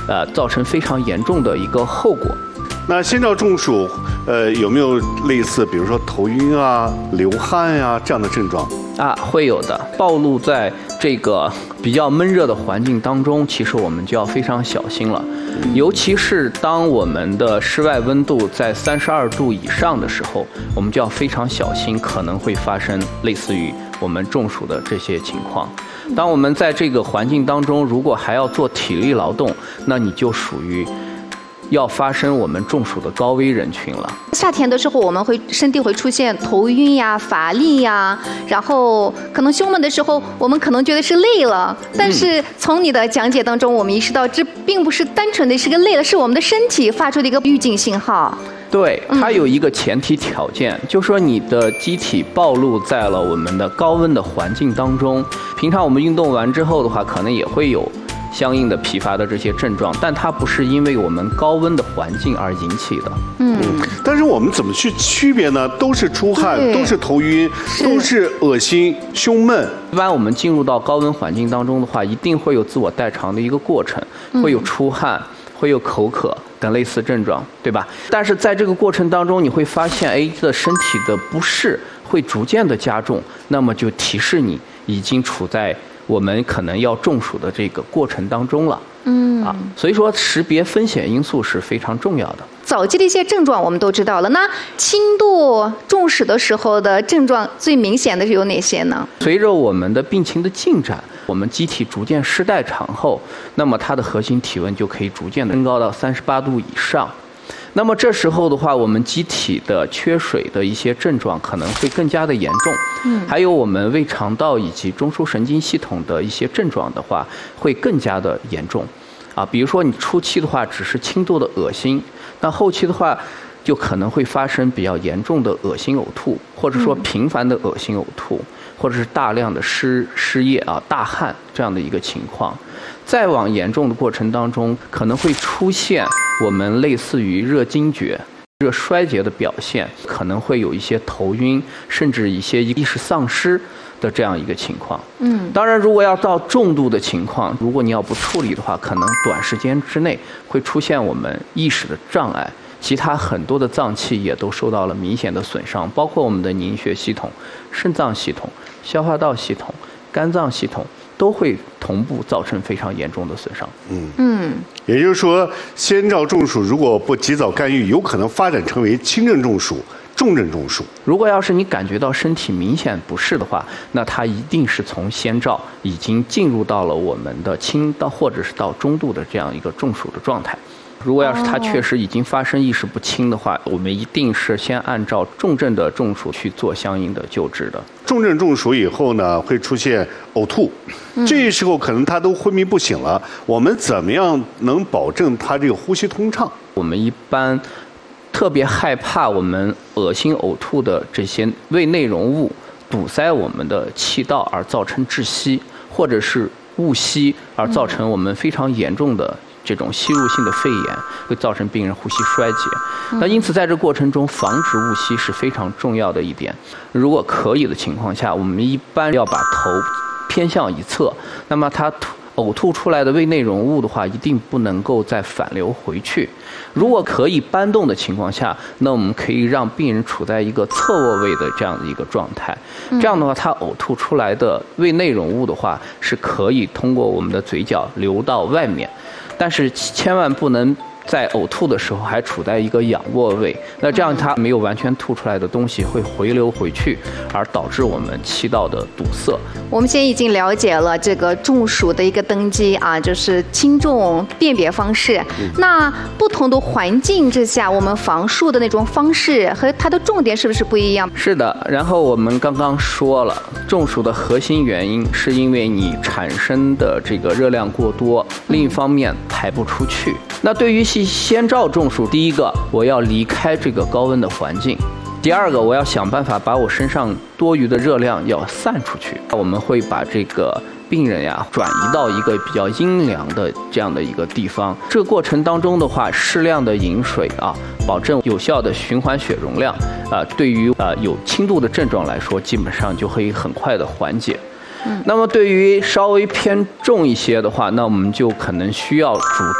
造成非常严重的一个后果。 那先兆中暑，有没有类似，比如说头晕啊、流汗啊这样的症状？ 会有的。暴露在这个比较闷热的环境当中，其实我们就要非常小心了。尤其是当我们的室外温度在32度以上的时候，我们就要非常小心，可能会发生类似于我们中暑的这些情况。当我们在这个环境当中，如果还要做体力劳动，那你就属于要发生我们中暑的高危人群了。 夏天的时候，我们身体会出现头晕呀、乏力呀，然后可能胸闷的时候，我们可能觉得是累了。但是从你的讲解当中，我们意识到这并不是单纯的是个累了，是我们的身体发出的一个预警信号。 对，它有一个前提条件，就是说你的机体暴露在了我们的高温的环境当中。平常我们运动完之后的话，可能也会有相应的疲乏的这些症状，但它不是因为我们高温的环境而引起的。 但是我们怎么去区别呢？都是出汗，都是头晕，都是恶心、胸闷。 一般我们进入到高温环境当中的话，一定会有自我代偿的一个过程，会有出汗，会有口渴等类似症状，对吧？但是在这个过程当中，你会发现，这身体的不适会逐渐的加重，那么就提示你已经处在我们可能要中暑的这个过程当中了。所以说识别风险因素是非常重要的。 早期的一些症状我们都知道了，那轻度中暑的时候的症状最明显的是有哪些呢？ 随着我们的病情的进展，我们机体逐渐失代偿后，那么它的核心体温就可以逐渐的升高到38度以上。那么这时候的话，我们机体的缺水的一些症状可能会更加的严重，还有我们胃肠道以及中枢神经系统的一些症状的话，会更加的严重。比如说你初期的话只是轻度的恶心，那后期的话就可能会发生比较严重的恶心呕吐，或者说频繁的恶心呕吐，或者是大量的失液大汗这样的一个情况。再往严重的过程当中，可能会出现我们类似于热惊厥、热衰竭的表现，可能会有一些头晕，甚至一些意识丧失的这样一个情况。当然如果要到重度的情况，如果你要不处理的话，可能短时间之内会出现我们意识的障碍，其他很多的脏器也都受到了明显的损伤，包括我们的凝血系统、肾脏系统、消化道系统、肝脏系统都会同步造成非常严重的损伤。 也就是说，先兆中暑如果不及早干预，有可能发展成为轻症中暑、重症中暑。 如果要是你感觉到身体明显不适的话，那它一定是从先兆已经进入到了我们的轻到或者是到中度的这样一个中暑的状态。如果要是它确实已经发生意识不清的话，我们一定是先按照重症的中暑去做相应的救治的。 重症中暑以后呢，会出现呕吐，这时候可能他都昏迷不醒了。我们怎么样能保证他这个呼吸通畅？ 我们一般特别害怕我们恶心呕吐的这些胃内容物堵塞我们的气道而造成窒息，或者是误吸而造成我们非常严重的这种吸入性的肺炎，会造成病人呼吸衰竭。那因此在这过程中防止误吸是非常重要的一点。如果可以的情况下，我们一般要把头偏向一侧，那么它呕吐出来的胃内容物的话，一定不能够再反流回去。如果可以搬动的情况下，那我们可以让病人处在一个侧卧位的这样的一个状态。这样的话，他呕吐出来的胃内容物的话，是可以通过我们的嘴角流到外面。但是千万不能在呕吐的时候还处在一个仰卧位，那这样它没有完全吐出来的东西会回流回去，而导致我们气道的堵塞。 我们现在已经了解了这个中暑的一个登记就是轻重辨别方式。那不同的环境之下，我们防汛的那种方式和它的重点是不是不一样？ 是的，然后我们刚刚说了，中暑的核心原因是因为你产生的这个热量过多，另一方面排不出去。那对于先兆中暑，第一个我要离开这个高温的环境，第二个我要想办法把我身上多余的热量要散出去。我们会把这个病人转移到一个比较阴凉的这样的一个地方。这个过程当中的话，适量的饮水保证有效的循环血容量对于有轻度的症状来说，基本上就可以很快的缓解。那么对于稍微偏重一些的话，那我们就可能需要主动